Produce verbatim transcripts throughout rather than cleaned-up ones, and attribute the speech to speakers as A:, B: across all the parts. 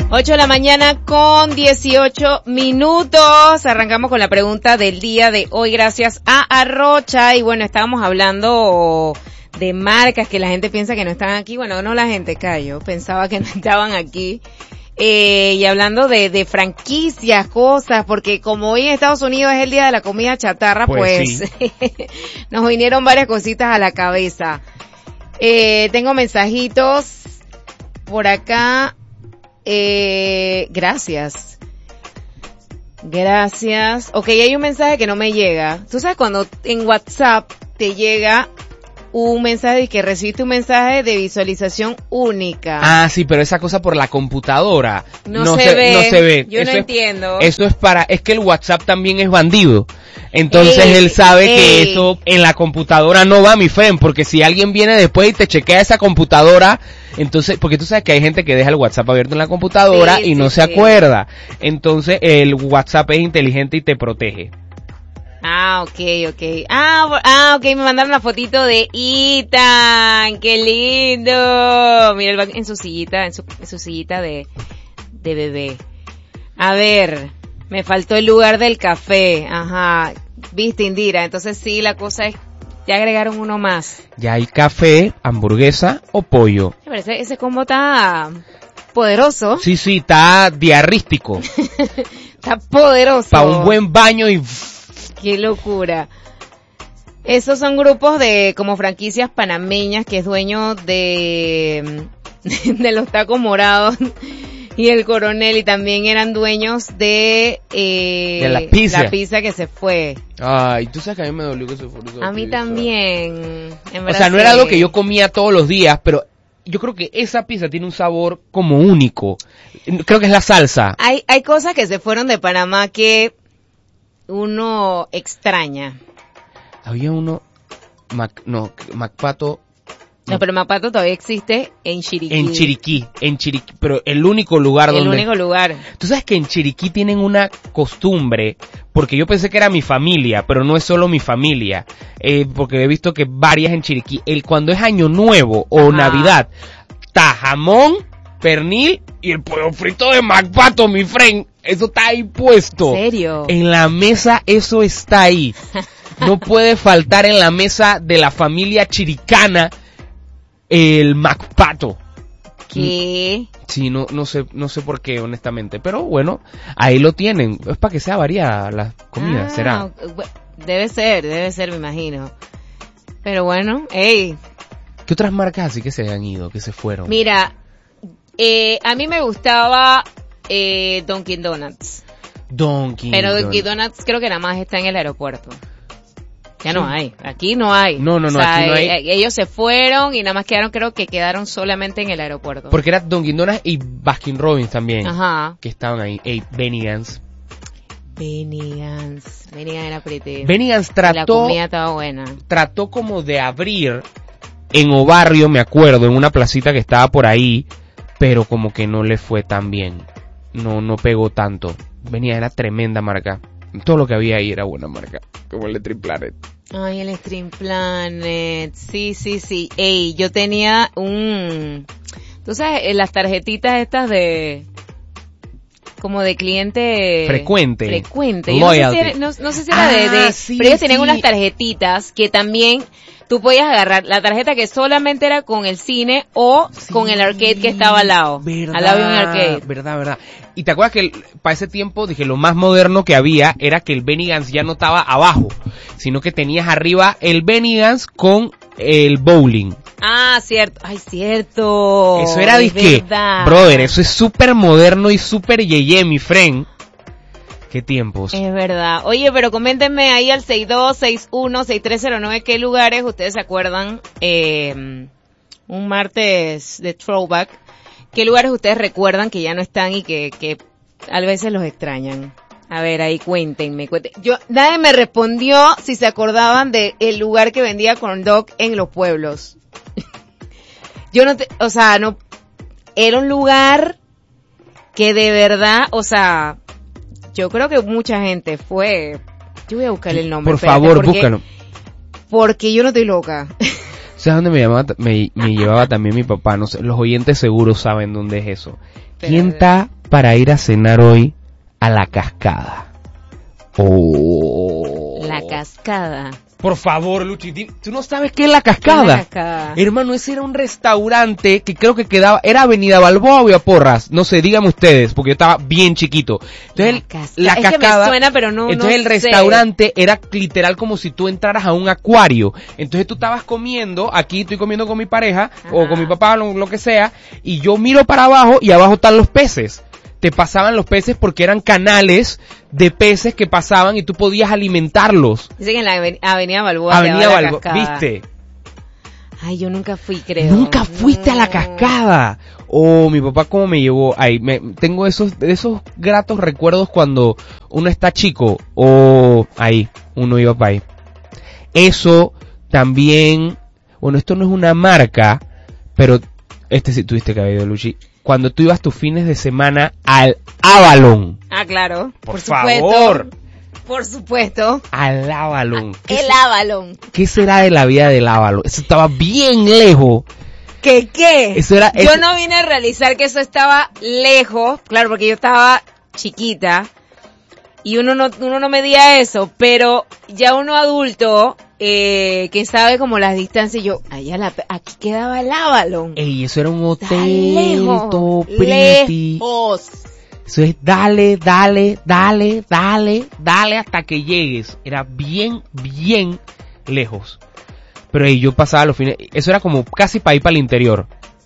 A: ocho de la mañana con dieciocho minutos. Arrancamos con la pregunta del día de hoy gracias a Arrocha. Y bueno, estábamos hablando de marcas que la gente piensa que no están aquí. Bueno, no la gente, callo, pensaba que no estaban aquí. Eh, y hablando de, de franquicias, cosas, porque como hoy en Estados Unidos es el día de la comida chatarra, pues, pues sí. Nos vinieron varias cositas a la cabeza. Eh, tengo mensajitos por acá. Eh, gracias. Gracias. Ok, hay un mensaje que no me llega. Tú sabes cuando en WhatsApp te llega un mensaje y que recibiste un mensaje de visualización única.
B: Ah, sí, pero esa cosa por la computadora
A: no,
B: no
A: se,
B: se
A: ve.
B: No se ve.
A: Yo
B: eso
A: no
B: es,
A: entiendo.
B: Eso es para, es que el WhatsApp también es bandido. Entonces
A: ey,
B: él sabe
A: ey.
B: que eso en la computadora no va, mi friend, porque si alguien viene después y te chequea esa computadora, entonces, porque tú sabes que hay gente que deja el WhatsApp abierto en la computadora
A: sí,
B: y no
A: sí,
B: se
A: sí.
B: acuerda. Entonces el WhatsApp es inteligente y te protege.
A: Ah, okay, okay. Ah, ah, okay, me mandaron la fotito de Ethan, qué lindo. Mira, él va en su sillita, en su, en su sillita de, de bebé. A ver, me faltó el lugar del café, ajá. Viste, Indira, entonces sí, la cosa es, ya agregaron uno más.
B: Ya hay café, hamburguesa o pollo.
A: Me parece, ese combo está poderoso.
B: Sí, sí, está diarrístico.
A: Está poderoso.
B: Para un buen baño y...
A: Qué locura. Esos son grupos de como franquicias panameñas que es dueño de de los tacos morados y el Coronel, y también eran dueños de eh,
B: de la pizza.
A: La pizza que se fue.
B: Ay, tú sabes que a mí me dolió que se fue.
A: A mí pizza. También. En
B: o sea, no era algo que yo comía todos los días, pero yo creo que esa pizza tiene un sabor como único. Creo que es la salsa.
A: Hay hay cosas que se fueron de Panamá que uno extraña.
B: Había uno, Mac, no, Macpato.
A: No, no, pero Macpato todavía existe en Chiriquí.
B: En Chiriquí, en Chiriquí, pero el único lugar
A: el
B: donde...
A: El único lugar.
B: Tú sabes que en Chiriquí tienen una costumbre, porque yo pensé que era mi familia, pero no es solo mi familia, eh, porque he visto que varias en Chiriquí, el cuando es Año Nuevo o Ajá. Navidad, está jamón, pernil y el pollo frito de Macpato, mi friend. Eso está ahí puesto.
A: ¿En serio?
B: En la mesa eso está ahí. No puede faltar en la mesa de la familia chiricana el Macpato.
A: ¿Qué?
B: Sí, no, no sé, no sé por qué, honestamente. Pero bueno, ahí lo tienen. Es para que sea variada la comida,
A: ah,
B: será.
A: Debe ser, debe ser, me imagino. Pero bueno, hey.
B: ¿Qué otras marcas así que se han ido, que se fueron?
A: Mira, eh, a mí me gustaba eh, Dunkin' Donuts.
B: Dunkin'
A: Pero
B: Donuts.
A: Dunkin' Donuts creo que nada más está en el aeropuerto. Ya sí. No hay, aquí no hay.
B: No, no, no,
A: o sea,
B: aquí no hay.
A: Eh, ellos se fueron y nada más quedaron, creo que quedaron solamente en el aeropuerto.
B: Porque era Dunkin' Donuts y Baskin Robbins también.
A: Ajá.
B: Que estaban ahí. Hey, Bennigan's.
A: Bennigan's. Bennigan's era pretty.
B: Bennigan's trató.
A: La comida estaba buena.
B: Trató como de abrir en Obarrio, me acuerdo, en una placita que estaba por ahí, pero como que no le fue tan bien. No, no pegó tanto. Bennigan's era tremenda marca. Todo lo que había ahí era buena marca, como el Stream Planet.
A: Ay, el Stream Planet, sí, sí, sí. Ey, yo tenía un, tú sabes, las tarjetitas estas de, como de cliente
B: frecuente,
A: frecuente. Yo no, sé si era, no, no sé si era ah, de, de
B: sí,
A: pero ellos tenían
B: sí.
A: unas tarjetitas que también tú podías agarrar la tarjeta que solamente era con el cine o sí, con el arcade que estaba al lado.
B: Verdad,
A: al lado de un arcade.
B: Verdad, verdad. Y te acuerdas que el, para ese tiempo, dije, lo más moderno que había era que el Bennigan's ya no estaba abajo, sino que tenías arriba el Bennigan's con el bowling.
A: Ah, cierto. Ay, cierto.
B: Eso era disque, brother, eso es súper moderno y súper yeye, mi friend. Qué tiempos.
A: Es verdad. Oye, pero coméntenme ahí al seis dos seis uno seis tres cero nueve qué lugares ustedes se acuerdan, eh, un martes de throwback, qué lugares ustedes recuerdan que ya no están y que, que a veces los extrañan. A ver, ahí cuéntenme, cuéntenme. Yo, nadie me respondió si se acordaban de el lugar que vendía corn dog en los pueblos. Yo no te, o sea, no, era un lugar que de verdad, o sea, yo creo que mucha gente fue. Yo voy a buscarle el nombre.
B: Por espérate, favor,
A: porque,
B: búscalo.
A: Porque yo no estoy loca.
B: ¿Sabes dónde me llamaba, me, me llevaba también mi papá? No sé, los oyentes seguros saben dónde es eso. Pero, ¿quién está para ir a cenar hoy a la cascada. Oh.
A: La cascada.
B: Por favor, Luchi, ¿tú no sabes qué es la cascada?
A: La cascada.
B: Hermano, ese era un restaurante que creo que quedaba, era Avenida Balboa o Vía Porras, no sé, díganme ustedes, porque yo estaba bien chiquito. Entonces,
A: la, casca.
B: la
A: es
B: cascada,
A: que me suena, pero no,
B: entonces
A: no
B: el restaurante sé. Era literal como si tú entraras a un acuario. Entonces tú estabas comiendo, aquí estoy comiendo con mi pareja, ajá, o con mi papá, lo, lo que sea, y yo miro para abajo y abajo están los peces. Te pasaban los peces porque eran canales de peces que pasaban y tú podías alimentarlos.
A: Dice que en la Avenida Balboa.
B: Avenida Balboa, ¿viste?
A: Ay, yo nunca fui, creo.
B: Nunca fuiste no. a la cascada. Oh, mi papá cómo me llevó ahí. Me, tengo esos esos gratos recuerdos cuando uno está chico. O oh, ahí, uno iba para ahí. Eso también, bueno, esto no es una marca, pero este sí tuviste que haber ido, Luchi. Cuando tú ibas tus fines de semana al Avalon.
A: Ah, claro.
B: Por,
A: por
B: favor.
A: Supuesto. Por supuesto.
B: Al Avalon.
A: El Avalon.
B: ¿Qué será de la vida del Avalon? Eso estaba bien lejos.
A: ¿Qué qué?
B: Eso era,
A: yo
B: eso...
A: no vine a realizar que eso estaba lejos. Claro, porque yo estaba chiquita. Y uno no, uno no medía eso. Pero ya uno adulto... Eh, que sabe como las distancias, yo, allá la, aquí quedaba el Avalon.
B: Ey, eso era un hotel,
A: lejos,
B: todo pretty.
A: Lejos.
B: Eso es dale, dale, dale, dale, dale hasta que llegues. Era bien, bien lejos. Pero ey, yo pasaba los fines, eso era como casi para ir para el interior.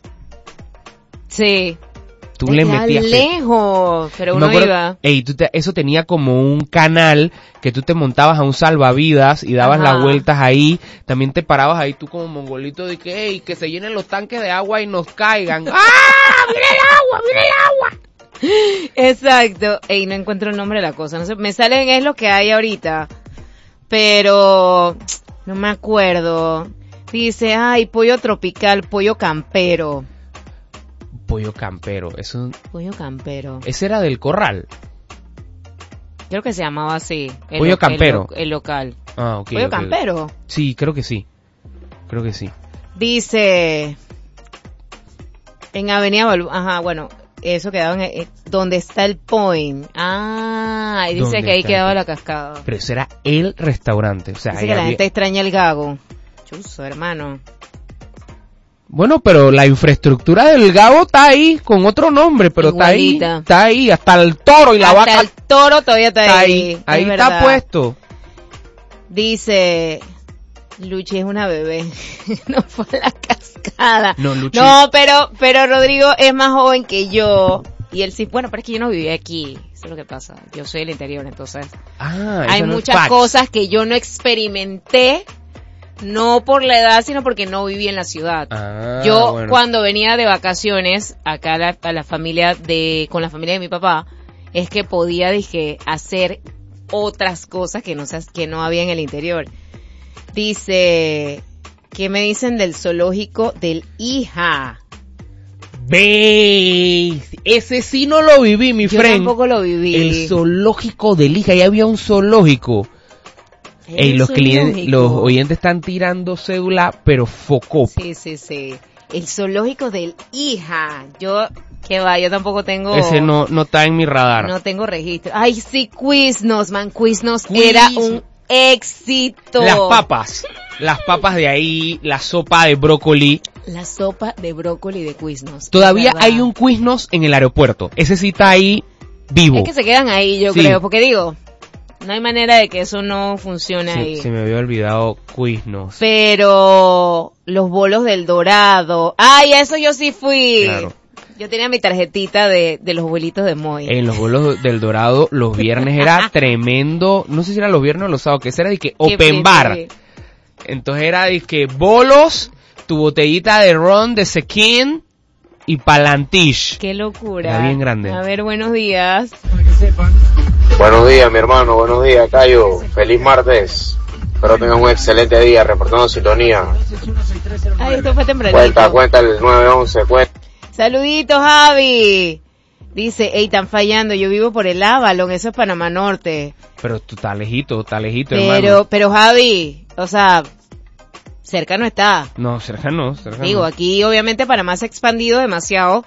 A: Sí.
B: Tú le metías
A: lejos, pero uno
B: acuerdo,
A: iba.
B: Ey, tú te, eso tenía como un canal que tú te montabas a un salvavidas y dabas Ajá. las vueltas ahí. También te parabas ahí tú como mongolito de que, ey, que se llenen los tanques de agua y nos caigan. ¡Ah! ¡Mira el agua! ¡Mira el agua!
A: Exacto. Ey, no encuentro el nombre de la cosa. No sé, me salen es lo que hay ahorita. Pero no me acuerdo. Dice, ay, pollo tropical, pollo campero.
B: Pollo campero, eso.
A: Pollo campero.
B: Ese era del corral.
A: Creo que se llamaba así.
B: El pollo lo, campero.
A: El, lo, el local.
B: Ah, ok.
A: Pollo
B: okay.
A: campero.
B: Sí, creo que sí. Creo que sí.
A: Dice. En Avenida Balboa. Ajá, bueno, eso quedaba en. Eh, donde está el Point. Ah, y dice que ahí quedaba el... la cascada.
B: Pero eso era el restaurante. O sea,
A: dice que había... la gente extraña el Gago. Chuzo, hermano.
B: Bueno, pero la infraestructura del Gabo está ahí, con otro nombre, pero
A: Igualita.
B: está ahí, está ahí, hasta el toro y la
A: hasta
B: vaca.
A: Hasta el toro todavía está, está ahí.
B: Ahí, ahí está verdad. Puesto.
A: Dice, Luchi es una bebé, no fue a la cascada.
B: No, Luchi.
A: No, pero, pero Rodrigo es más joven que yo, y él sí, bueno, pero es que yo no vivía aquí, eso es lo que pasa, yo soy del interior, entonces.
B: Ah,
A: hay
B: no
A: muchas cosas que yo no experimenté. No por la edad, sino porque no viví en la ciudad.
B: Ah,
A: yo
B: bueno.
A: Cuando venía de vacaciones acá a la, a la familia de, con la familia de mi papá, es que podía, dije, hacer otras cosas que no, que no había en el interior. Dice, ¿qué me dicen del zoológico del Hija?
B: Ve, ese sí no lo viví, mi
A: yo
B: friend.
A: Yo tampoco lo viví.
B: El zoológico del Hija, ya había un zoológico. Ey, los clientes, los oyentes están tirando cédula, pero foco.
A: Sí, sí, sí. El zoológico del Hija. Yo, que va, yo tampoco tengo.
B: Ese no, no está en mi radar.
A: No tengo registro. Ay, sí, Quiznos, man, Quiznos era un éxito.
B: Las papas, las papas de ahí, la sopa de brócoli.
A: La sopa de brócoli de Quiznos.
B: Todavía hay un Quiznos en el aeropuerto. Ese sí está ahí vivo.
A: Es que se quedan ahí, yo sí. creo, porque digo. No hay manera de que eso no funcione
B: sí,
A: ahí.
B: Se me había olvidado Quiznos.
A: Pero los bolos del Dorado. ¡Ay, eso yo sí fui!
B: Claro.
A: Yo tenía mi tarjetita de, de los vuelitos de Moy.
B: En los bolos del Dorado, los viernes era tremendo. No sé si era los viernes o los sábados, que ese era de que open bar. Entonces era de que bolos, tu botellita de ron de Sequin y palantish.
A: ¡Qué locura!
B: Era bien grande.
A: A ver, buenos días.
C: Para que sepan. Buenos días, mi hermano, buenos días, Cayo. Feliz martes. Espero tengan un excelente día, reportando sintonía.
A: Ay, esto fue tempranito.
C: Cuenta, cuenta el nueve once, cuenta.
A: Saluditos, Javi. Dice, ey, están fallando, yo vivo por el Avalon, eso es Panamá Norte.
B: Pero tú estás lejito, estás lejito,
A: pero,
B: hermano.
A: Pero, Javi, o sea, cerca no está.
B: No, cerca no, cerca
A: Digo,
B: no.
A: aquí obviamente Panamá se ha expandido demasiado,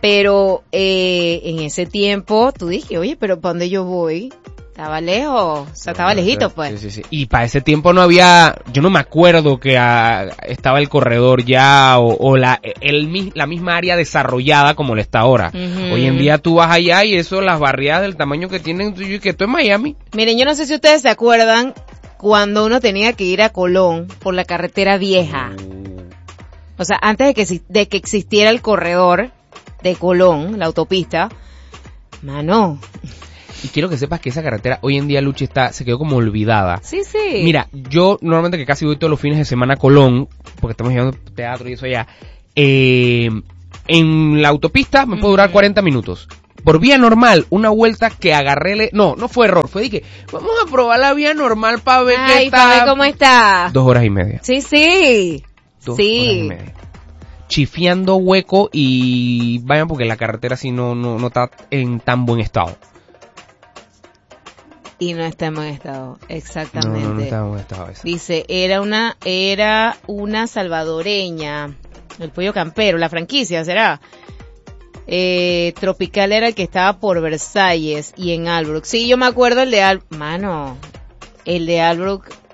A: Pero eh, en ese tiempo tú dije, oye, pero ¿para dónde yo voy? Estaba lejos, o sea, estaba lejito, pues.
B: Sí, sí, sí. Y para ese tiempo no había, yo no me acuerdo que ah, estaba el corredor ya o, o la el la misma área desarrollada como lo está ahora. Uh-huh. Hoy en día tú vas allá y eso, las barriadas del tamaño que tienen, y que esto es Miami.
A: Miren, yo no sé si ustedes se acuerdan cuando uno tenía que ir a Colón por la carretera vieja. Uh. O sea, antes de que, de que existiera el corredor de Colón, la autopista, mano.
B: Y quiero que sepas que esa carretera hoy en día, Luchi, está, se quedó como olvidada.
A: Sí, sí.
B: Mira, yo normalmente que casi voy todos los fines de semana a Colón, porque estamos llevando teatro y eso allá, eh, en la autopista me puede durar cuarenta minutos. Por vía normal, una vuelta que agarré, le... no, no fue error, fue de que vamos a probar la vía normal para ver
A: Ay,
B: qué está.
A: para ver cómo está.
B: Dos horas y media.
A: Sí, sí.
B: Dos
A: sí.
B: horas y media. Chifiando hueco y vayan porque la carretera sí no, no, no está en tan buen estado.
A: Y no está en buen estado, exactamente.
B: No, no, no está en buen estado eso.
A: Dice, era una, era una salvadoreña, el Pollo Campero, la franquicia, ¿será? Eh, Tropical era el que estaba por Versalles y en Albrook. Sí, yo me acuerdo el de Albrook, mano, el de Albrook